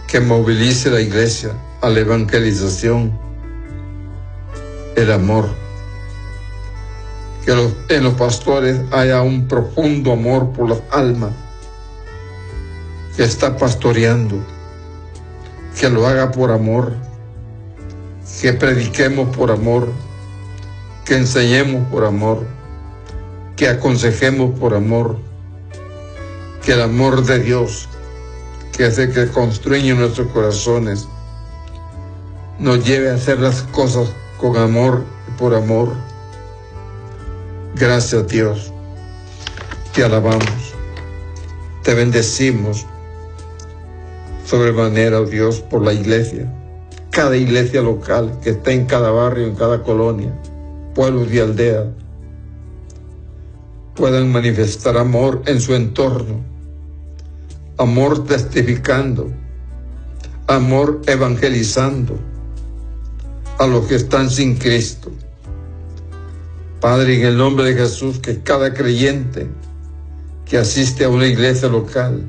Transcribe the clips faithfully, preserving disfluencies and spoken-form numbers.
que movilice la iglesia a la evangelización, el amor. Que los, en los pastores haya un profundo amor por las almas que está pastoreando, que lo haga por amor, que prediquemos por amor, que enseñemos por amor, que aconsejemos por amor, que el amor de Dios, que es el que construye nuestros corazones, nos lleve a hacer las cosas con amor y por amor. Gracias, Dios. Te alabamos, te bendecimos sobremanera, oh Dios, por la iglesia, cada iglesia local que está en cada barrio, en cada colonia, pueblos y aldeas, puedan manifestar amor en su entorno, amor testificando, amor evangelizando a los que están sin Cristo. Padre, en el nombre de Jesús, que cada creyente que asiste a una iglesia local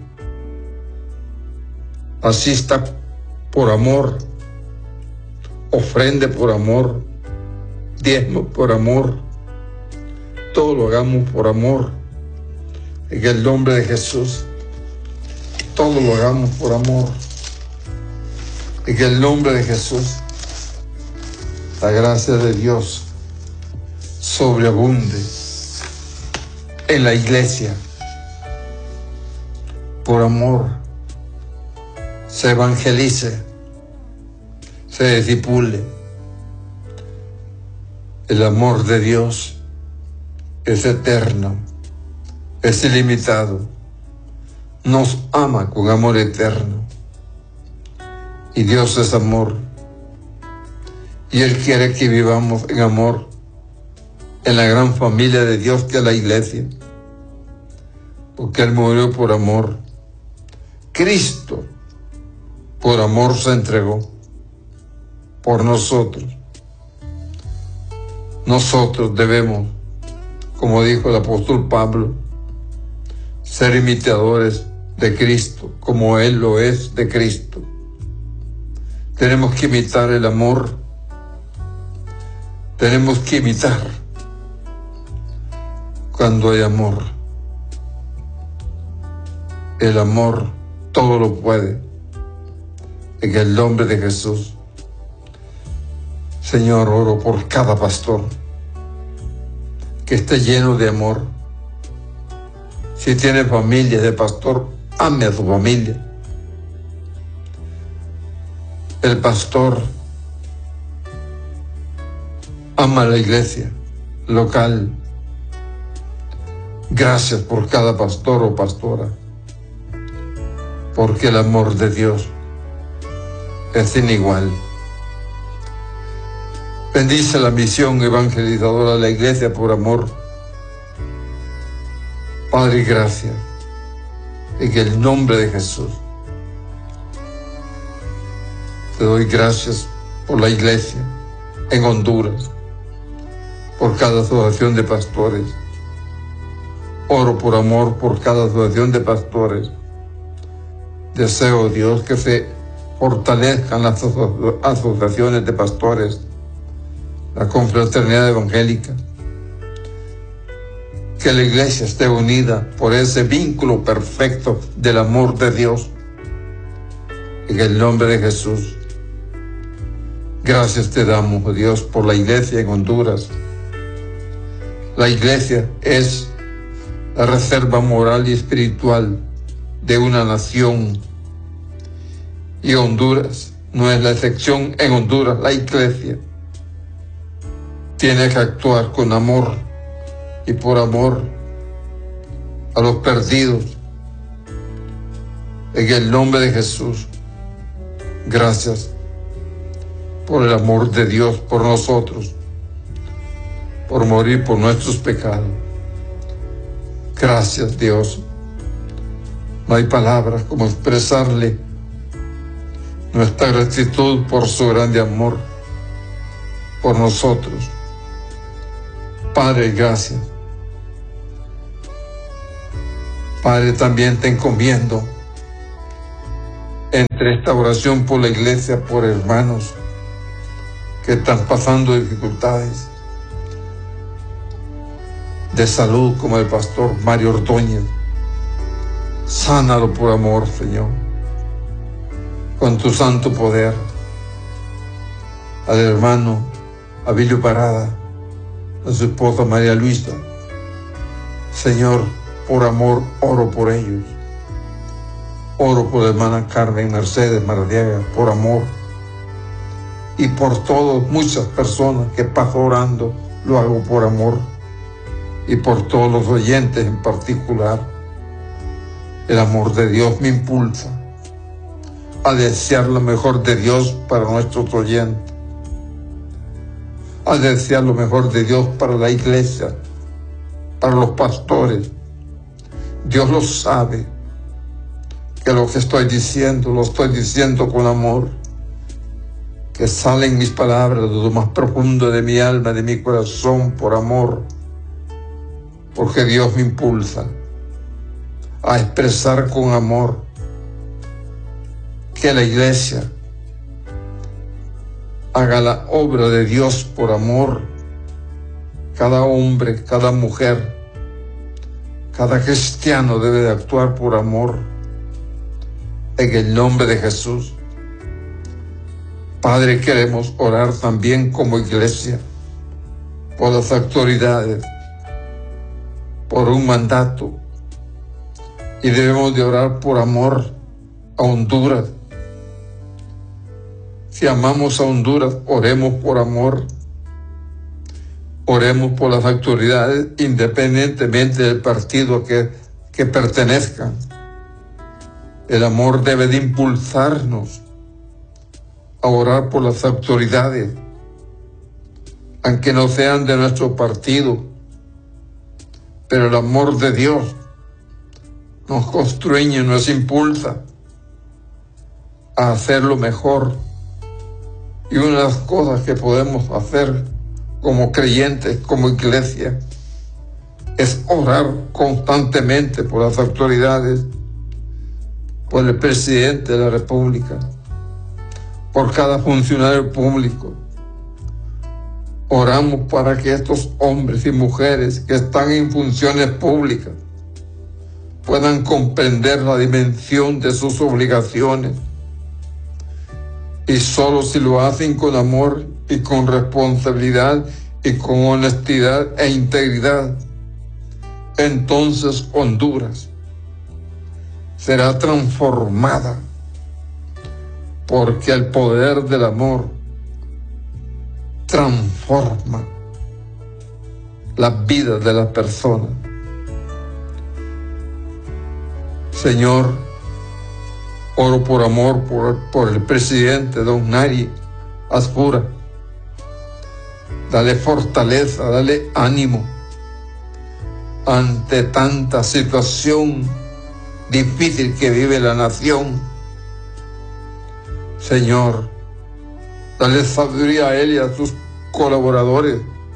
asista por amor, ofrende por amor, diezmo por amor, todo lo hagamos por amor, en el nombre de Jesús, todo lo hagamos por amor, en el nombre de Jesús. La gracia de Dios sobreabunde en la iglesia, por amor, se evangelice, se discipule. El amor de Dios es eterno, es ilimitado, nos ama con amor eterno. Y Dios es amor, y Él quiere que vivamos en amor, en la gran familia de Dios que es la iglesia, porque Él murió por amor. Cristo por amor se entregó por nosotros. Nosotros debemos, como dijo el apóstol Pablo, ser imitadores de Cristo, como Él lo es de Cristo. Tenemos que imitar el amor. Tenemos que imitar cuando hay amor. El amor todo lo puede. En el nombre de Jesús. Señor, oro por cada pastor que esté lleno de amor. Si tiene familia de pastor, ame a su familia. El pastor ama a la iglesia local. Gracias por cada pastor o pastora, porque el amor de Dios es sin igual. Bendice la misión evangelizadora de la iglesia por amor. Padre, gracias. En el nombre de Jesús. Te doy gracias por la iglesia en Honduras, por cada asociación de pastores. Oro por amor por cada asociación de pastores. Deseo, Dios, que se fortalezcan las asociaciones de pastores, la confraternidad evangélica, que la iglesia esté unida por ese vínculo perfecto del amor de Dios. En el nombre de Jesús. Gracias te damos, oh Dios, por la iglesia en Honduras. La iglesia es la reserva moral y espiritual de una nación. Y Honduras no es la excepción. En Honduras la iglesia tiene que actuar con amor y por amor a los perdidos. En el nombre de Jesús, gracias por el amor de Dios por nosotros, por morir por nuestros pecados. Gracias, Dios. No hay palabras como expresarle nuestra gratitud por su grande amor por nosotros. Padre, gracias. Padre, también te encomiendo entre esta oración por la iglesia, por hermanos que están pasando dificultades de salud, como el pastor Mario Ordóñez. Sánalo por amor, Señor, con tu santo poder. Al hermano Abilio Parada, a su esposa María Luisa. Señor, por amor, oro por ellos. Oro por la hermana Carmen Mercedes Maradiaga, por amor. Y por todas, muchas personas que paso orando, lo hago por amor. Y por todos los oyentes en particular. El amor de Dios me impulsa a desear lo mejor de Dios para nuestros oyentes. A desear lo mejor de Dios para la iglesia, para los pastores. Dios lo sabe, que lo que estoy diciendo, lo estoy diciendo con amor, que salen mis palabras de lo más profundo de mi alma, de mi corazón, por amor, porque Dios me impulsa a expresar con amor que la iglesia haga la obra de Dios por amor. Cada hombre, cada mujer, cada cristiano debe de actuar por amor, en el nombre de Jesús. Padre, queremos orar también como iglesia por las autoridades, por un mandato, y debemos de orar por amor a Honduras. Si amamos a Honduras, oremos por amor. Oremos por las autoridades, independientemente del partido que, que pertenezcan. El amor debe de impulsarnos a orar por las autoridades, aunque no sean de nuestro partido. Pero el amor de Dios nos construye, nos impulsa a hacer lo mejor. Y una de las cosas que podemos hacer como creyentes, como iglesia, es orar constantemente por las autoridades, por el presidente de la República, por cada funcionario público. Oramos para que estos hombres y mujeres que están en funciones públicas puedan comprender la dimensión de sus obligaciones. Y solo si lo hacen con amor y con responsabilidad y con honestidad e integridad, entonces Honduras será transformada, porque el poder del amor transforma las vidas de las personas. Señor, oro por amor por, por el presidente don Nari Aspura. Dale fortaleza, dale ánimo ante tanta situación difícil que vive la nación. Señor, dale sabiduría a él y a sus colaboradores,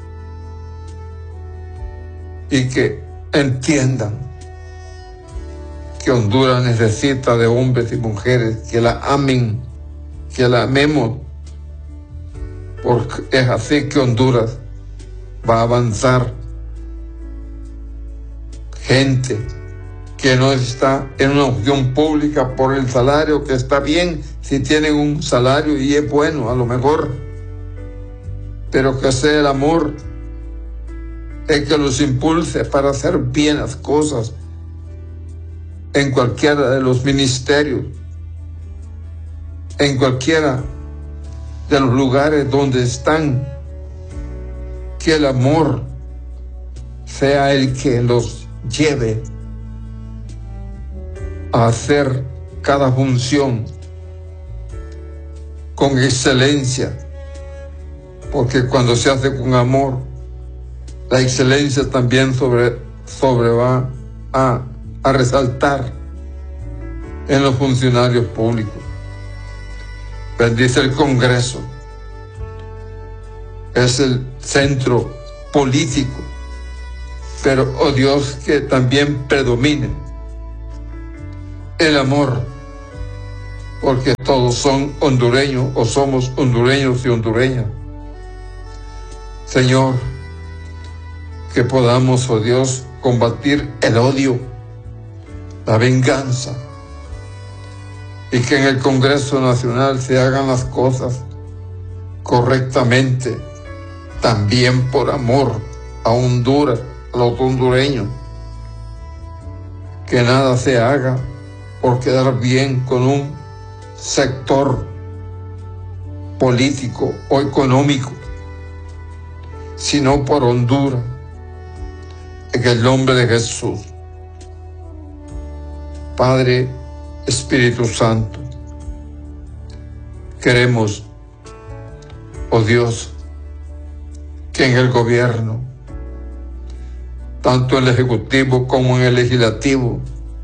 y que entiendan que Honduras necesita de hombres y mujeres que la amen, que la amemos, porque es así que Honduras va a avanzar. Gente que no está en una opción pública por el salario, que está bien si tienen un salario y es bueno a lo mejor, pero que sea el amor el que los impulse para hacer bien las cosas en cualquiera de los ministerios, en cualquiera de los lugares donde están, que el amor sea el que los lleve a hacer cada función con excelencia, porque cuando se hace con amor, la excelencia también sobre, sobre va a, a resaltar en los funcionarios públicos. Bendice el Congreso, es el centro político, pero oh Dios, que también predomine el amor porque todos son hondureños o somos hondureños y hondureñas. Señor, que podamos, oh Dios, combatir el odio, la venganza, y que en el Congreso Nacional se hagan las cosas correctamente, también por amor a Honduras, a los hondureños. Que nada se haga por quedar bien con un sector político o económico, sino por Honduras, en el nombre de Jesús. Padre, Espíritu Santo, queremos, oh Dios, que en el gobierno, tanto en el Ejecutivo como en el Legislativo,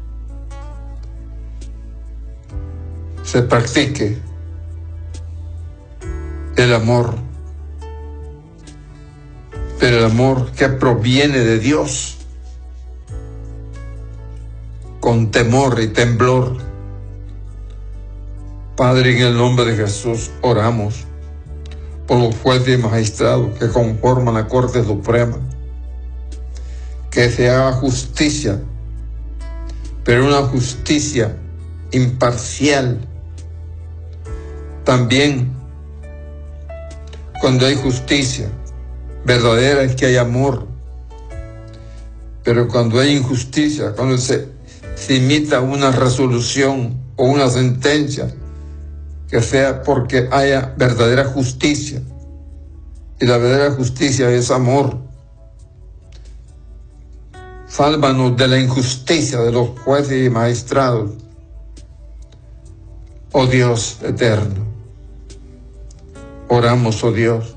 se practique el amor, pero el amor que proviene de Dios, con temor y temblor. Padre, en el nombre de Jesús, oramos por los jueces y magistrados que conforman la Corte Suprema, que se haga justicia, pero una justicia imparcial. También, cuando hay justicia verdadera, es que hay amor. Pero cuando hay injusticia, cuando se, se imita una resolución o una sentencia, que sea porque haya verdadera justicia. Y la verdadera justicia es amor. Sálvanos de la injusticia de los jueces y magistrados. Oh Dios eterno, oramos, oh Dios,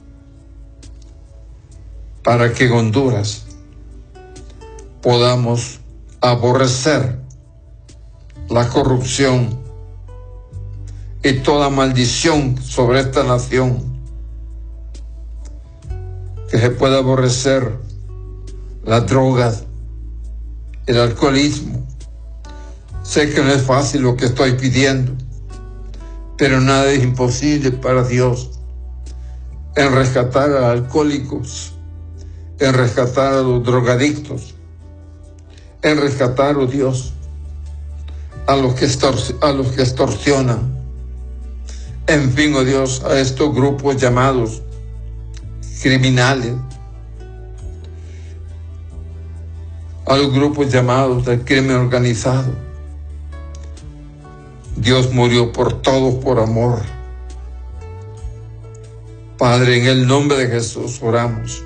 para que en Honduras podamos aborrecer la corrupción y toda maldición sobre esta nación, que se pueda aborrecer las drogas, el alcoholismo. Sé que no es fácil lo que estoy pidiendo, pero nada es imposible para Dios en rescatar a los alcohólicos, en rescatar a los drogadictos, en rescatar, oh Dios, a los que extorsionan, a los que extorsionan, en fin, oh Dios, a estos grupos llamados criminales, a los grupos llamados del crimen organizado. Dios murió por todos por amor. Padre, en el nombre de Jesús oramos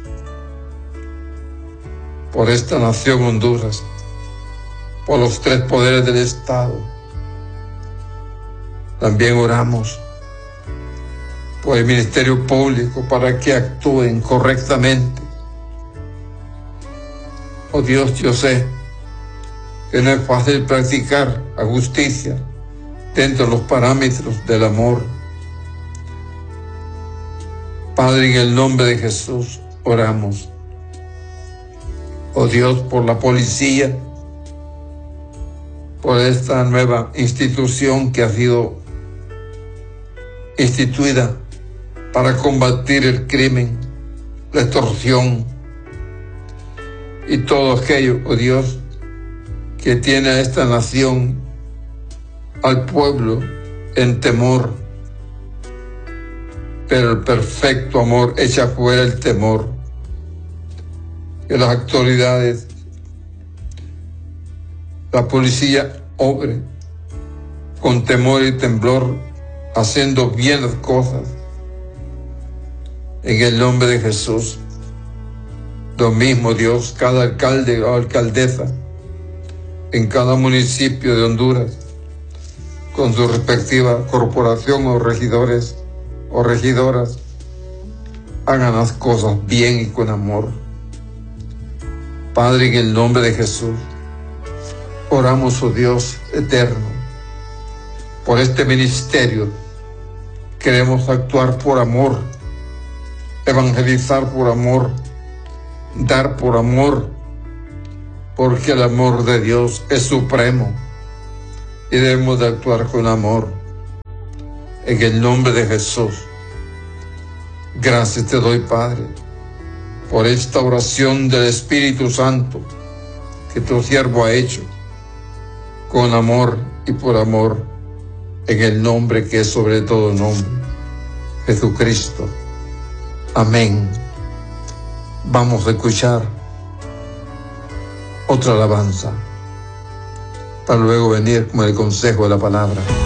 por esta nación Honduras, por los tres poderes del Estado. También oramos por el Ministerio Público para que actúen correctamente. Oh Dios, yo sé que no es fácil practicar la justicia dentro de los parámetros del amor. Padre, en el nombre de Jesús oramos. Oh Dios, por la policía, por esta nueva institución que ha sido instituida para combatir el crimen, la extorsión y todo aquello, oh Dios, que tiene a esta nación, al pueblo, en temor. Pero el perfecto amor echa fuera el temor. Que las autoridades, la policía, obre con temor y temblor, haciendo bien las cosas. En el nombre de Jesús. Lo mismo, Dios, cada alcalde o alcaldesa en cada municipio de Honduras, con su respectiva corporación o regidores o regidoras, hagan las cosas bien y con amor. Padre, en el nombre de Jesús, oramos, oh Dios eterno, por este ministerio. Queremos actuar por amor, evangelizar por amor, dar por amor, porque el amor de Dios es supremo. y debemos de actuar con amor. En el nombre de Jesús. Gracias te doy, Padre, por esta oración del Espíritu Santo que tu siervo ha hecho con amor y por amor, en el nombre que es sobre todo nombre, Jesucristo. Amén. Vamos a escuchar otra alabanza para luego venir con el consejo de la palabra.